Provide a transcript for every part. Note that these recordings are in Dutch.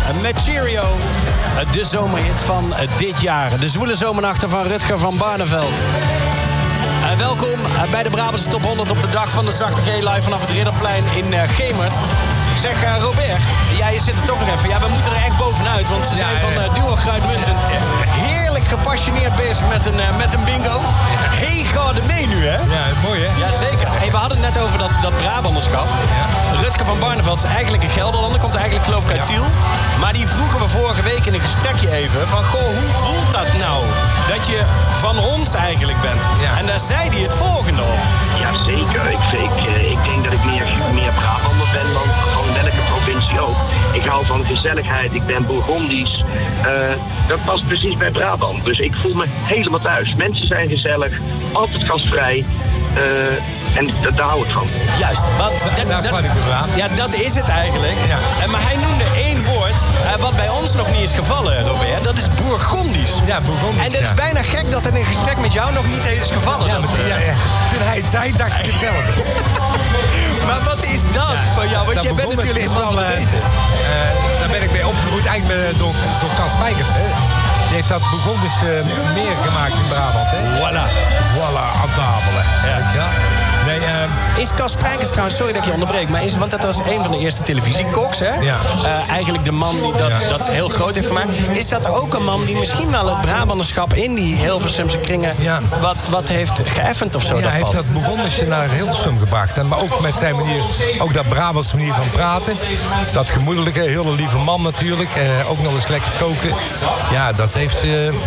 met Cheerio. De zomerhit van dit jaar. De zwoele zomernachten van Rutger van Barneveld. Welkom bij de Brabantse Top 100 op de dag van de Zachte G live vanaf het Ridderplein in Gemert. Zeg Robert, jij zit er toch nog even. Ja, we moeten er echt bovenuit, want ze zijn van Duo Kruidmuntend heerlijk gepassioneerd bezig met een bingo. Hey, ga er mee nu, hè? Ja, mooi, hè? Jazeker. Hey, we hadden het net over dat Brabanderschap. Ja. Rutger van Barneveld is eigenlijk een Gelderlander, komt eigenlijk geloof ik uit Tiel. Maar die vroegen we vorige week in een gesprekje even van, goh, hoe voelt dat nou? Dat je van ons eigenlijk bent. Ja. En daar zei hij het volgende op. Ja, zeker. Ik denk dat ik meer Brabander ben dan van welke provincie ook. Ik hou van gezelligheid, ik ben Bourgondisch. Dat past precies bij Brabant. Dus ik voel me helemaal thuis. Mensen zijn gezellig, altijd gastvrij. En daar hou ik van. Juist. Daar sluit ik me aan. Ja, dat is het eigenlijk. Ja. Maar hij noemde één woord wat bij ons nog niet is gevallen, Robert. Dat is Bourgondisch. Ja, Bourgondisch. En het is bijna gek dat het in gesprek met jou nog niet is gevallen. Ja, toen hij het zei, dacht ik hetzelfde. Maar wat is dat van jou? Want jij bent natuurlijk wel van het eten. Daar ben ik mee opgegroeid, eigenlijk door Kans Spijkers, hè. Die heeft dat Bourgondisch meer gemaakt in Brabant, hè. Voilà, à tafel, hè. Ja. Nee, is Cas Spijkers trouwens, sorry dat ik je onderbreek, maar want dat was een van de eerste televisiekoks, hè? Ja. Eigenlijk de man die dat heel groot heeft gemaakt. Is dat ook een man die misschien wel het Brabanderschap in die Hilversumse kringen wat heeft geëffend of zo? Ja, dat hij heeft dat Bourgondische naar Hilversum gebracht. Maar ook met zijn manier, ook dat Brabantse manier van praten. Dat gemoedelijke, hele lieve man natuurlijk. Ook nog eens lekker koken. Ja, dat heeft...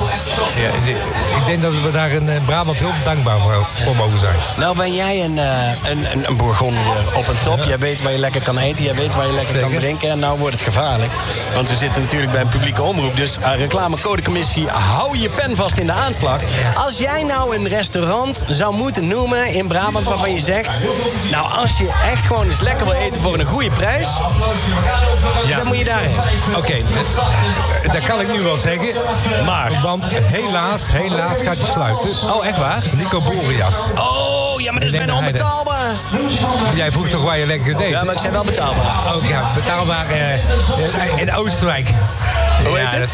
ik denk dat we daar in Brabant heel dankbaar voor mogen zijn. Nou ben jij een Bourgondier op een top. Jij weet waar je lekker kan eten. Jij weet waar je lekker kan drinken. En nou wordt het gevaarlijk. Want we zitten natuurlijk bij een publieke omroep. Dus reclamecodecommissie, hou je pen vast in de aanslag. Als jij nou een restaurant zou moeten noemen in Brabant waarvan je zegt... nou, als je echt gewoon eens lekker wil eten voor een goede prijs... dan moet je daarheen. Oké, dat kan ik nu wel zeggen. Maar? Want helaas gaat hij sluiten. Oh, echt waar? Nico Boreas. Oh, ja, maar dat is bijna onbetaalbaar. Jij vroeg toch waar je lekker deed? Ja, maar ik zei wel betaalbaar. Ook ja, betaalbaar in Oostenrijk. Hoe heet het?